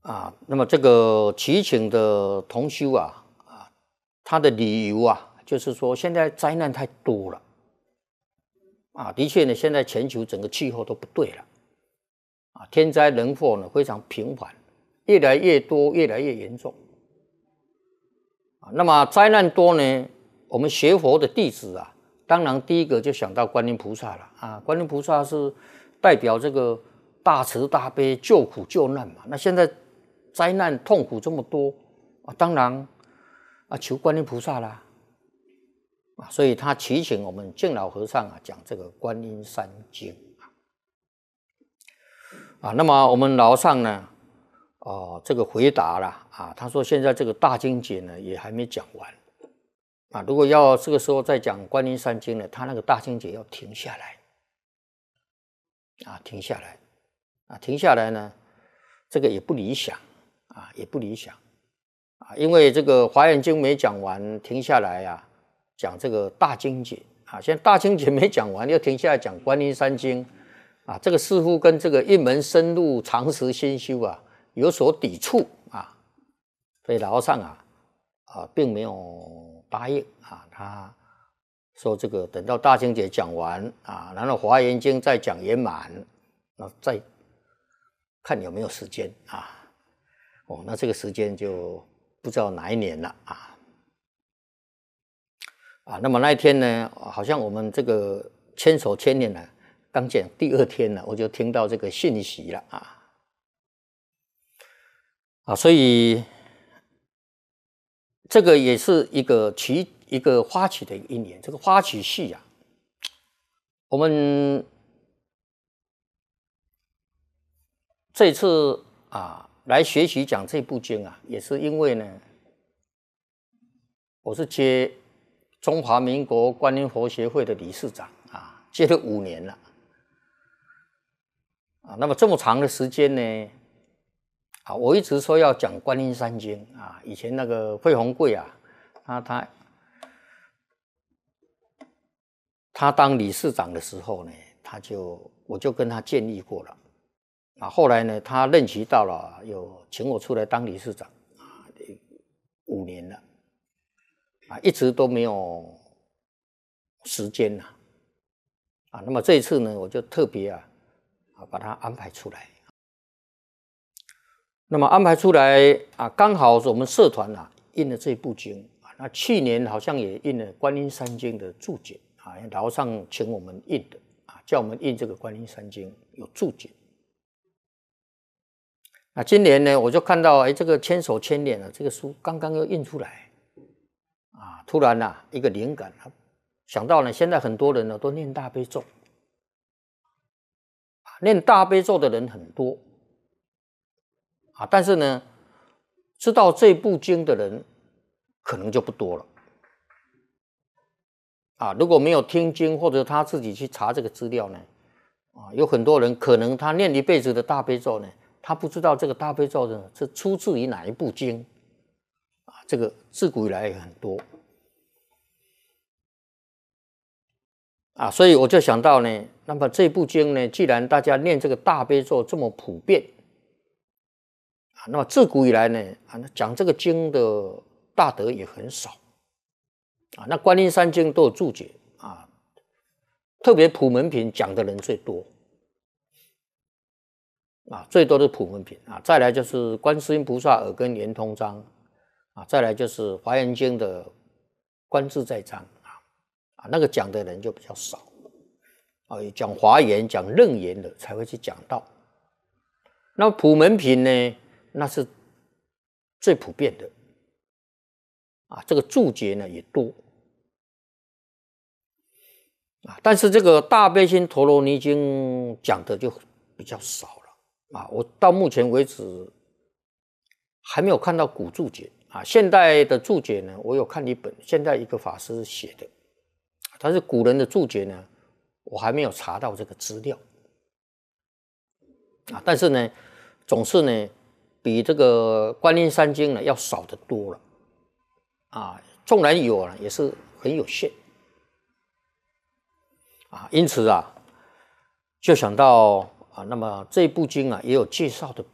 那么这个祈请的同修他的理由就是说现在灾难太多了的确呢，现在全球整个气候都不对了天灾人祸呢非常频繁，越来越多，越来越严重那么灾难多呢，我们学佛的弟子当然第一个就想到观音菩萨了观音菩萨是代表这个大慈大悲救苦救难嘛，那现在灾难痛苦这么多当然求观音菩萨啦所以他祈请我们净老和尚讲这个观音三经那么我们老和尚呢这个回答了他说现在这个大经解呢也还没讲完如果要这个时候再讲观音三经呢，他那个大经解要停下来停下来停下来呢这个也不理想也不理想因为这个华严经没讲完，停下来讲这个大经解现在大经解没讲完，又停下来讲观音三经这个似乎跟这个一门深入常识心修有所抵触所以老和尚并没有答应他说这个等到大经解讲完然后华严经再讲圆满，那再看有没有时间那这个时间就不知道哪一年了那么那一天呢，好像我们这个千手千眼呢，刚讲第二天呢，我就听到这个讯息了所以这个也是一个发起的一年，这个发起系我们这次来学习讲这部经也是因为呢，我是接中华民国观音佛协会的理事长接了5年了那么这么长的时间呢我一直说要讲观音三经以前那个费鸿贵他当理事长的时候呢，我就跟他建议过了后来呢，他任期到了，有请我出来当理事长5年了一直都没有时间那么这一次呢，我就特别把它安排出来。那么安排出来刚好是我们社团印了这部经那去年好像也印了观音三经的注解老和尚请我们印的叫我们印这个观音三经有注解。那今年呢，我就看到这个千手千眼这个书刚刚又印出来突然一个灵感想到呢，现在很多人呢都念大悲咒念大悲咒的人很多但是呢知道这部经的人可能就不多了如果没有听经或者他自己去查这个资料呢有很多人可能他念一辈子的大悲咒呢，他不知道这个大悲咒呢是出自于哪一部经这个自古以来也很多所以我就想到呢，那么这部经呢，既然大家念这个大悲咒这么普遍那么自古以来呢讲这个经的大德也很少那观音三经都有注解特别普门品讲的人最多最多的普门品再来就是观世音菩萨耳根圆通章再来就是华严经的观自在章那个讲的人就比较少讲华严讲楞严的才会去讲到。那普门品呢，那是最普遍的这个注解呢也多但是这个大悲心陀罗尼经讲的就比较少了我到目前为止还没有看到古注解现代的注解呢，我有看一本现在一个法师写的但是古人的注解呢，我还没有查到这个资料但是呢总是呢比这个观音三经呢要少得多了纵然有也是很有限因此就想到那么这部经也有介绍的